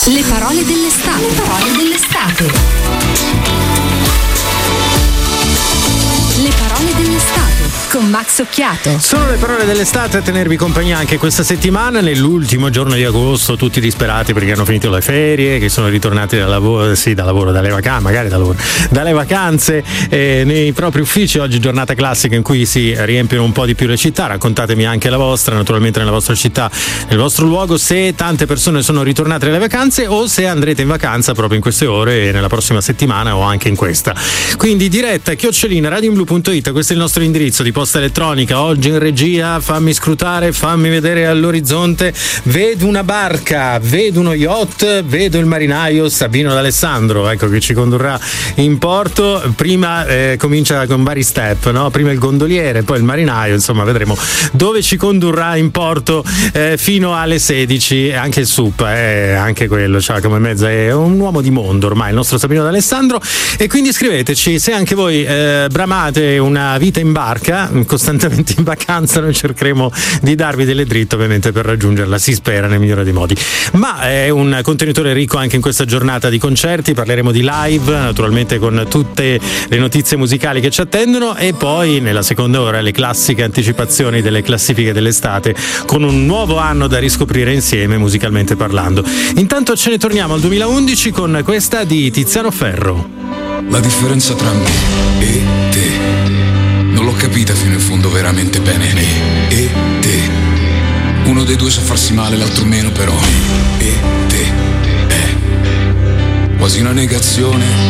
Le parole dell'estate. Le parole dell'estate. Le parole dell'estate con Max Occhiato. Sono le parole dell'estate a tenervi compagnia anche questa settimana, nell'ultimo giorno di agosto, tutti disperati perché hanno finito le ferie, che sono ritornati dal lavoro, dalle vacanze, magari dalle vacanze nei propri uffici. Oggi giornata classica in cui si riempiono un po' di più le città. Raccontatemi anche la vostra, naturalmente nella vostra città, nel vostro luogo, se tante persone sono ritornate dalle vacanze o se andrete in vacanza proprio in queste ore, nella prossima settimana o anche in questa. Quindi diretta @radioinblu.it, questo è il nostro indirizzo di posta elettronica. Oggi in regia, fammi scrutare, fammi vedere all'orizzonte, vedo una barca, vedo uno yacht, vedo il marinaio Sabino D'Alessandro, ecco, che ci condurrà in porto. Prima comincia con vari step, no? Prima il gondoliere, poi il marinaio, insomma vedremo dove ci condurrà in porto fino alle 16. Anche il SUP, anche quello, cioè, come mezzo è un uomo di mondo ormai il nostro Sabino D'Alessandro. E quindi scriveteci se anche voi bramate una vita in barca, costantemente in vacanza. Noi cercheremo di darvi delle dritte, ovviamente, per raggiungerla, si spera, nel migliore dei modi. Ma è un contenitore ricco anche in questa giornata di concerti. Parleremo di live, naturalmente, con tutte le notizie musicali che ci attendono, e poi nella seconda ora le classiche anticipazioni delle classifiche dell'estate, con un nuovo anno da riscoprire insieme, musicalmente parlando. Intanto ce ne torniamo al 2011 con questa di Tiziano Ferro. La differenza tra me e te non l'ho capita fino in fondo veramente bene. Me e te, uno dei due sa farsi male, l'altro meno, però me e te è quasi una negazione.